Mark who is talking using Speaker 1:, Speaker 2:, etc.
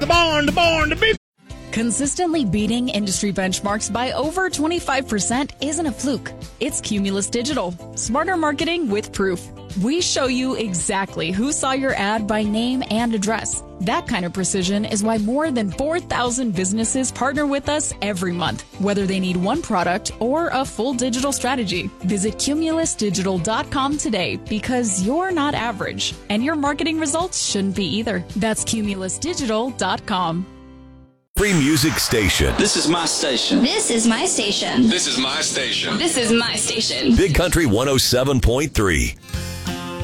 Speaker 1: the beef.
Speaker 2: Consistently beating industry benchmarks by over 25% isn't a fluke. It's Cumulus Digital. Smarter marketing with proof. We show you exactly who saw your ad by name and address. That kind of precision is why more than 4,000 businesses partner with us every month, whether they need one product or a full digital strategy. Visit cumulusdigital.com today because you're not average, and your marketing results shouldn't be either. That's cumulusdigital.com.
Speaker 3: Free music station.
Speaker 4: This is my station.
Speaker 5: This is my station.
Speaker 6: This is my station.
Speaker 5: This is my station.
Speaker 3: Big Country 107.3.